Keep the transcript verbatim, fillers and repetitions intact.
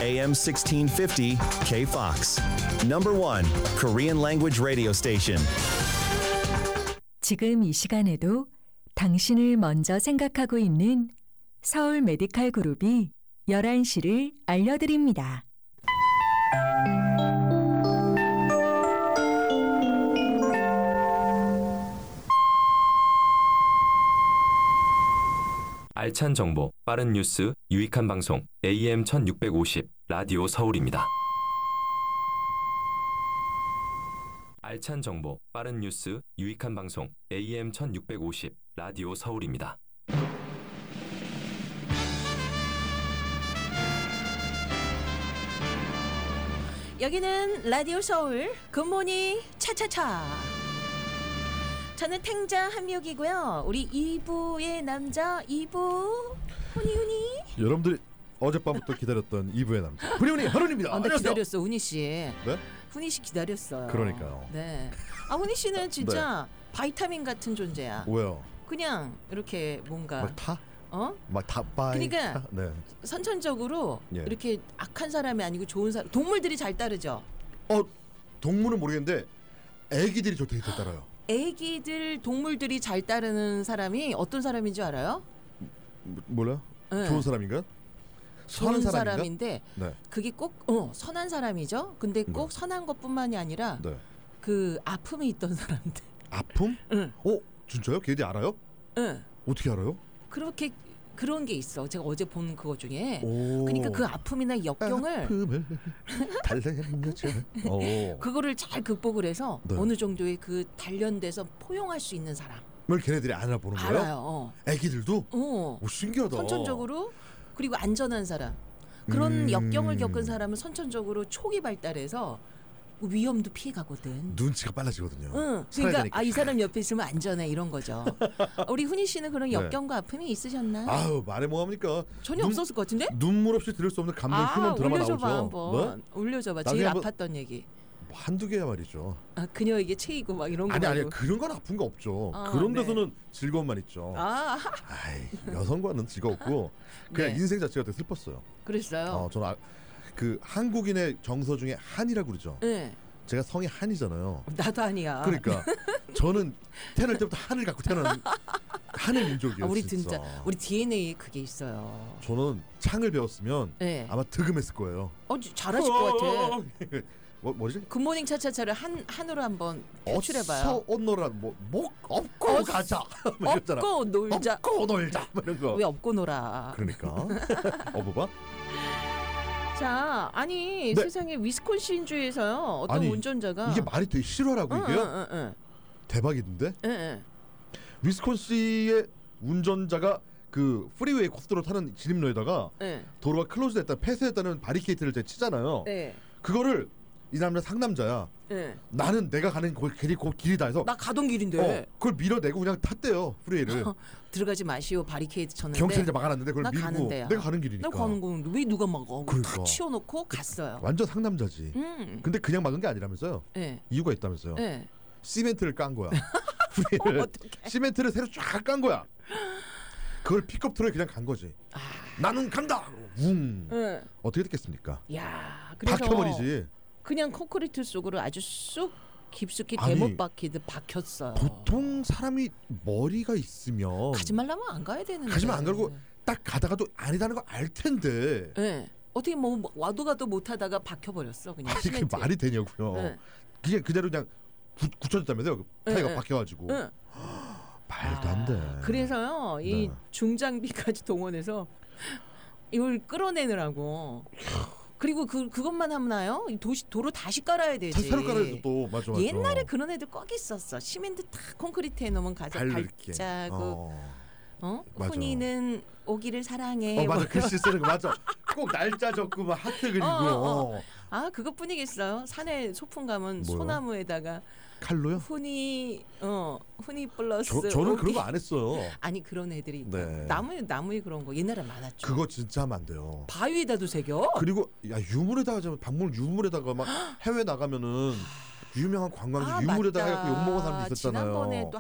에이엠 sixteen fifty K-Fox. Number one Korean language radio station. 지금 이 시간에도 당신을 먼저 생각하고 있는 서울 메디칼 그룹이 열한 시를 알려드립니다. 알찬 정보, 빠른 뉴스, 유익한 방송 에이엠 천육백오십 라디오 서울입니다. 알찬 정보, 빠른 뉴스, 유익한 방송 에이엠 천육백오십 라디오 서울입니다. 여기는 라디오 서울 굿모닝 차차차. 저는 탱자 한미옥이고요. 우리 이 부의 남자 이 부 훈이훈이. 여러분들이 어젯밤부터 기다렸던 이 부의 남자 훈이훈이 하룬입니다. 아, 나 기다렸어 훈이 씨. 네? 훈이 씨 기다렸어요. 그러니까요. 네. 아 훈이 씨는 진짜 네. 바이타민 같은 존재야. 왜요? 그냥 이렇게 뭔가 막 타? 어? 막 타 바이. 그러니까 타? 네. 선천적으로 예. 이렇게 악한 사람이 아니고 좋은 사람. 동물들이 잘 따르죠. 어 동물은 모르겠는데 애기들이 저 되게 잘 따라요. 애기들 동물들이 잘 따르는 사람이 어떤 사람인 줄 알아요? 뭐, 몰라요? 네. 좋은 사람인가? 좋은 선한 사람인데 네. 그게 꼭 어, 선한 사람이죠. 근데 꼭 네. 선한 것뿐만이 아니라 네. 그 아픔이 있던 사람들. 아픔? 응. 어 진짜요? 걔네들 알아요? 응. 어떻게 알아요? 그렇게 그런 게 있어. 제가 어제 본 그거 중에. 오. 그러니까 그 아픔이나 역경을 아픔을 달래면서 그거를 잘 극복을 해서 네. 어느 정도의 그 단련돼서 포용할 수 있는 사람. 뭘 걔네들이 알아보는 거예요? 알아요. 어. 애기들도? 어. 오 신기하다. 선천적으로 그리고 안전한 사람. 그런 음. 역경을 겪은 사람은 선천적으로 촉이 발달해서 위험도 피해가거든. 눈치가 빨라지거든요. 응. 그러니까 아, 이 사람 옆에 있으면 안전해 이런 거죠. 우리 훈이 씨는 그런 역경과 네. 아픔이 있으셨나요? 아유 말해 뭐합니까? 전혀 눈, 없었을 것 같은데? 눈물 없이 들을 수 없는 감동 아, 휴먼 드라마 올려줘봐, 나오죠. 한번. 뭐? 올려줘봐. 제일 한번, 아팠던 얘기. 뭐 한두 개야 말이죠. 아, 그녀에게 체이고 막 이런 거. 아니 말고. 아니 그런 건 아픈 거 없죠. 아, 그런 네. 데서는 즐거움만 있죠. 아, 아이, 여성과는 즐겁고 그냥 네. 인생 자체가 되게 슬펐어요. 그랬어요. 어, 저는 아, 그 한국인의 정서 중에 한이라고 그러죠. 네. 제가 성이 한이잖아요. 나도 아니야. 그러니까 저는 태어날 때부터 한을 갖고 태어난 한의 민족이에요. 아, 우리 진짜. 진짜 우리 디엔에이에 그게 있어요. 저는 창을 배웠으면 네. 아마 득음했을 거예요. 어, 잘하실 것 같아. 뭐 뭐지? 굿모닝 차차차를 한 한으로 한번 표출해봐요. 어서 온노라 뭐목 업고 어, 가자. 업고 놀자. 업고 놀자. 이런 거. 왜 업고 놀아? 그러니까. 어부바. 자, 아니 네. 세상에 위스콘신주에서요 어떤 아니, 운전자가 이게 말이 되게 실화라고 응, 이게요? 응, 응, 대박인데? 응, 응. 위스콘신의 운전자가 그 프리웨이 고속도로 타는 진입로에다가 네. 도로가 클로즈됐다 폐쇄했다는 바리케이트를 제가 치잖아요. 네. 그거를 이 남자 상남자야. 네. 나는 내가 가는 그 길이 그 길이다 해서 나 가던 길인데 어, 그걸 밀어내고 그냥 탔대요 프리웨이를. 들어가지 마시오 바리케이드 쳤는데 경찰이 이제 막아놨는데 그걸 나 밀고 가는데요. 내가 가는 길이니까. 나 가는 건데 왜 누가 막아? 그러니까. 다 치워놓고 갔어요. 완전 상남자지. 음. 근데 그냥 막은 게 아니라면서요. 네. 이유가 있다면서요. 네. 시멘트를 깐 거야. 프리웨이를 어떡해. 시멘트를 새로 쫙 깐 거야. 그걸 픽업 트럭에 그냥 간 거지. 아. 나는 간다. 웅. 네. 어떻게 됐겠습니까? 야, 그래서 박혀버리지. 그냥 콘크리트 속으로 아주 쑥 깊숙이 아니, 대못 박히듯 박혔어요. 보통 사람이 머리가 있으면 가지 말라면 안 가야 되는데. 가지만 안 가고 딱 가다가도 아니라는 걸 알 텐데. 네. 어떻게 뭐 와도 가도 못하다가 박혀버렸어 그냥. 아니 그게 시멘트에. 말이 되냐고요. 네. 그게 그대로 그냥 굳, 굳혀졌다면서요. 그 타이가 네, 박혀가지고. 네. 말도 안 돼. 아, 그래서요 이 네. 중장비까지 동원해서 이걸 끌어내느라고. 그리고 그 그것만 하나요? 도시 도로 다시 깔아야 되지. 새로 깔아야죠 또. 맞아 맞아. 옛날에 그런 애들 꼭 있었어. 시멘트 다 콘크리트에 넣으면 가서 발르게. 발자국. 어. 어? 맞아. 훈이는 오기를 사랑해. 어 맞아 뭐. 글씨 쓰는 거 맞아. 꼭 날짜 적고 막 하트 그리고. 어, 어, 어. 어. 아 그것뿐이겠어요. 산에 소풍 가면 뭐요? 소나무에다가 칼로요? 훈이 어 훈이 플러스. 저, 저는 오기. 그런 거 안 했어요. 아니 그런 애들이 있다. 네. 나무에 나무에 그런 거 옛날에 많았죠. 그거 진짜 하면 안 돼요. 바위에다도 새겨? 그리고 야 유물에다가 저 방문 유물에다가 막 해외 나가면은 유명한 관광지 아, 유물에다가 맞다. 해갖고 욕먹은 사람도 있었잖아요. 지난번에 또